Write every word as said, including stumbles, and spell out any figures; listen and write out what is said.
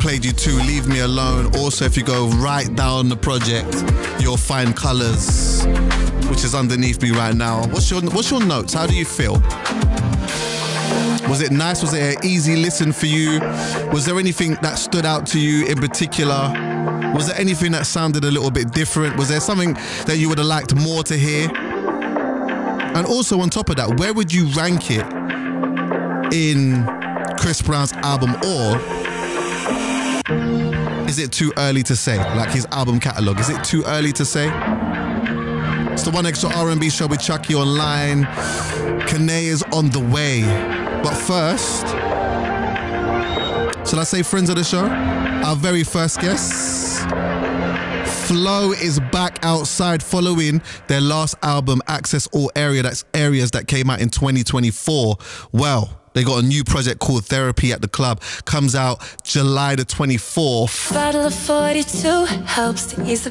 played you two, Leave Me Alone. Also, if you go right down the project, you'll find Colours, which is underneath me right now. What's your What's your notes? How do you feel? Was it nice? Was it an easy listen for you? Was there anything that stood out to you in particular? Was there anything that sounded a little bit different? Was there something that you would have liked more to hear? And also on top of that, where would you rank it in Chris Brown's album, or is it too early to say? Like his album catalogue, is it too early to say? It's the One Extra R and B show with Chuckie Online. Kane is on the way. But first, shall I say friends of the show? Our very first guest, Flow, is back outside following their last album, Access All Area. That's Areas, that came out in twenty twenty-four. Well, they got a new project called Therapy at the Club. Comes out July the twenty-fourth. Bottle of forty-two helps to ease the